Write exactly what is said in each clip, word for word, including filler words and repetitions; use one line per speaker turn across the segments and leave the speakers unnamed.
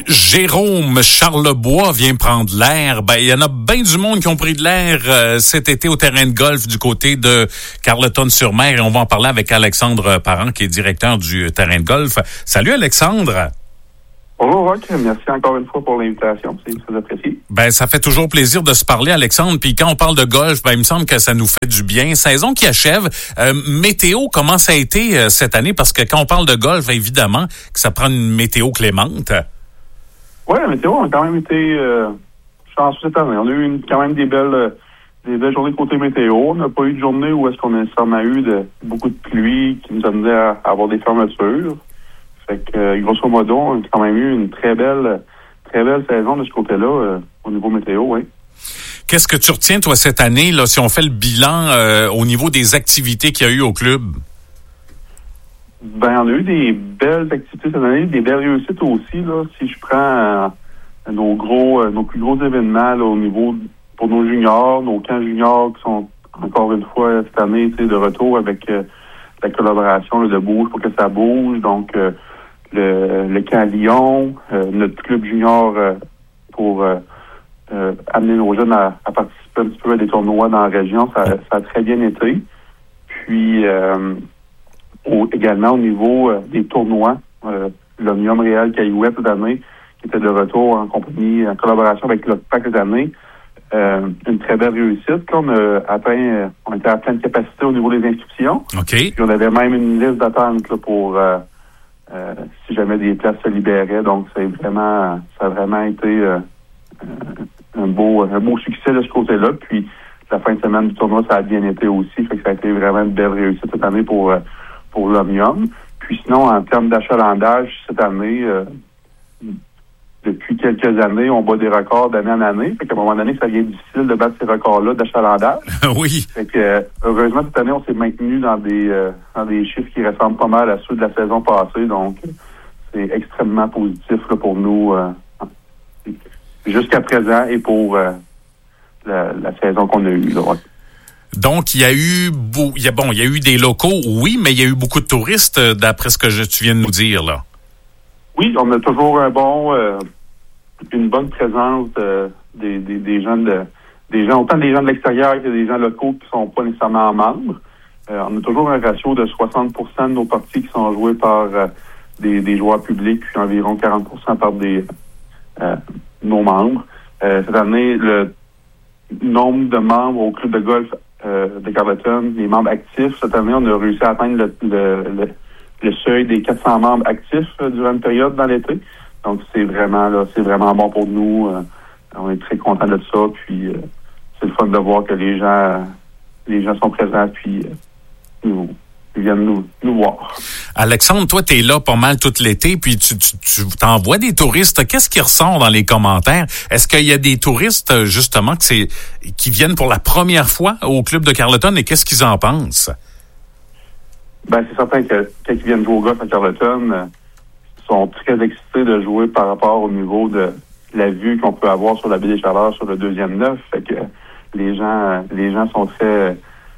Jérôme Charlebois vient prendre l'air. Ben, il y en a bien du monde qui ont pris de l'air euh, cet été au terrain de golf du côté de Carleton-sur-Mer. Et on va en parler avec Alexandre Parent, qui est directeur du terrain de golf. Salut, Alexandre.
Bonjour, Roch. Merci encore une fois pour l'invitation. C'est très apprécié.
Ben, ça fait toujours plaisir de se parler, Alexandre. Puis quand on parle de golf, ben, il me semble que ça nous fait du bien. Saison qui achève. Euh, météo, comment ça a été euh, cette année? Parce que quand on parle de golf, évidemment, que ça prend une météo clémente.
Oui, la météo, on a quand même été euh, chanceux cette année. On a eu une, quand même des belles, euh, des belles journées côté météo. On n'a pas eu de journée où est-ce qu'on a nécessairement eu de, beaucoup de pluie qui nous amenait à, à avoir des fermetures. Fait que, euh, grosso modo, on a quand même eu une très belle, très belle saison de ce côté-là, euh, au niveau météo, oui.
Qu'est-ce que tu retiens, toi, cette année, là, si on fait le bilan euh, au niveau des activités qu'il y a eu au club?
Ben, on a eu des belles activités cette année, des belles réussites aussi, là. Si je prends euh, nos gros, euh, nos plus gros événements, là, au niveau, pour nos juniors, nos camps juniors qui sont, encore une fois, cette année, tu sais, de retour avec euh, la collaboration là, de Bouge pour que ça bouge. Donc, euh, le, le camp Lyon, euh, notre club junior euh, pour euh, euh, amener nos jeunes à, à participer un petit peu à des tournois dans la région, ça, ça a très bien été. Puis, euh, au, également au niveau euh, des tournois, euh, l'Omnium Réal Caillouette cette année, qui était de retour en compagnie, en collaboration avec l'O C P A C cette année, euh, une très belle réussite. On a atteint, euh, on était à pleine capacité au niveau des inscriptions.
OK.
Puis on avait même une liste d'attente là, pour euh, euh, si jamais des places se libéraient. Donc c'est vraiment, ça a vraiment été euh, un beau, un beau succès de ce côté-là. Puis la fin de semaine du tournoi, ça a bien été aussi. Fait que ça a été vraiment une belle réussite cette année pour euh, pour l'Omnium. Puis sinon, en termes d'achalandage, cette année, euh, depuis quelques années, on bat des records d'année en année. Fait qu'à un moment donné, ça devient difficile de battre ces records-là d'achalandage.
Oui.
Fait que, euh, heureusement, cette année, on s'est maintenu dans des euh, dans des chiffres qui ressemblent pas mal à ceux de la saison passée. Donc, c'est extrêmement positif là, pour nous euh, jusqu'à présent et pour euh, la, la saison qu'on a eue. Là, ouais.
Donc, il y a eu beau, il y a, bon, il y a eu des locaux, oui, mais il y a eu beaucoup de touristes, d'après ce que je, tu viens de nous dire, là.
Oui, on a toujours un bon, euh, une bonne présence euh, des, des, des gens de, des gens, autant des gens de l'extérieur que des gens locaux qui sont pas nécessairement membres. Euh, on a toujours un ratio de soixante pour cent de nos parties qui sont jouées par euh, des, des joueurs publics, puis environ quarante pour cent par des euh, nos membres. Euh, cette année, le nombre de membres au club de golf euh, de Carleton, les membres actifs, cette année, on a réussi à atteindre le, le, le le seuil des quatre cents membres actifs euh, durant une période dans l'été. Donc, c'est vraiment là, c'est vraiment bon pour nous. Euh, on est très contents de ça. Puis, euh, c'est le fun de voir que les gens les gens sont présents puis euh, nous, ils viennent nous, nous voir.
Alexandre, toi, tu es là pas mal tout l'été, puis tu, tu, tu t'envoies des touristes. Qu'est-ce qui ressort dans les commentaires? Est-ce qu'il y a des touristes, justement, que c'est qui viennent pour la première fois au club de Carleton et qu'est-ce qu'ils en pensent?
Ben, c'est certain que quand ils viennent jouer au golf à Carleton, euh, ils sont très excités de jouer par rapport au niveau de la vue qu'on peut avoir sur la baie des Chaleurs sur le deuxième neuf. Fait que les gens les gens sont très euh,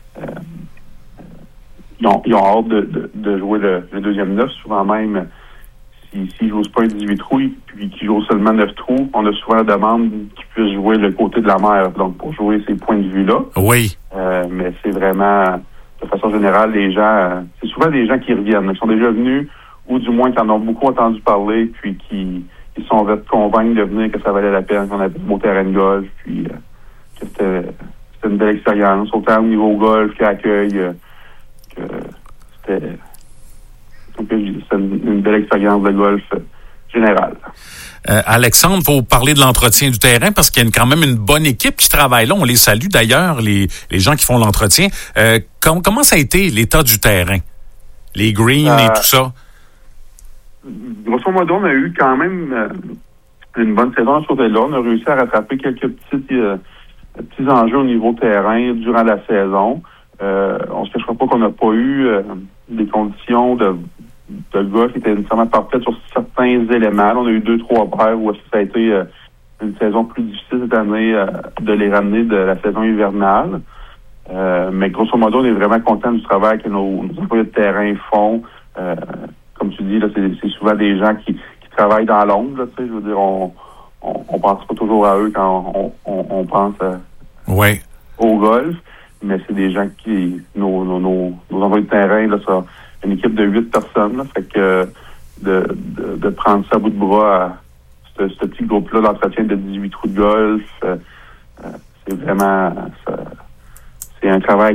ils, ont, ils ont hâte de, de, de jouer le, le deuxième neuf. Souvent même, s'ils si, si jouent pas un dix-huit trous, puis qu'ils jouent seulement neuf trous, on a souvent la demande qu'ils puissent jouer le côté de la mer, donc pour jouer ces points de vue-là.
Oui.
Euh, mais c'est vraiment... De façon générale, les gens, euh, c'est souvent des gens qui reviennent, qui sont déjà venus, ou du moins qui en ont beaucoup entendu parler, puis qui, qui sont convaincus de venir, que ça valait la peine, qu'on avait un beau terrain de golf, puis euh, que c'était, c'était une belle expérience, autant au niveau golf qu'accueil, euh, que c'était, donc, c'était une, une belle expérience de golf euh, générale.
Euh, Alexandre, il faut parler de l'entretien du terrain parce qu'il y a une, quand même une bonne équipe qui travaille là. On les salue d'ailleurs, les, les gens qui font l'entretien. Euh, com- comment ça a été l'état du terrain? Les greens euh, et tout ça?
Grosso modo, on a eu quand même euh, une bonne saison sur là. On a réussi à rattraper quelques petits, euh, petits enjeux au niveau terrain durant la saison. Euh, on ne se cachera pas qu'on n'a pas eu euh, des conditions de de golf qui était nécessairement parfaite sur certains éléments. On a eu deux, trois paires où ça a été euh, une saison plus difficile cette année euh, de les ramener de la saison hivernale. Euh, mais grosso modo, on est vraiment content du travail que nos, nos employés de terrain font. Euh, comme tu dis, là, c'est, c'est souvent des gens qui, qui travaillent dans l'ombre, là, tu sais, je veux dire, on, on, on pense pas toujours à eux quand on, on, on pense à,
oui.
au golf, mais c'est des gens qui, nos, nos, nos, nos employés de terrain, là, ça, une équipe de huit personnes, là, fait que de, de, de prendre ça à bout de bras à ce, ce petit groupe-là, l'entretien de dix-huit trous de golf, euh, euh, c'est vraiment, ça, c'est un travail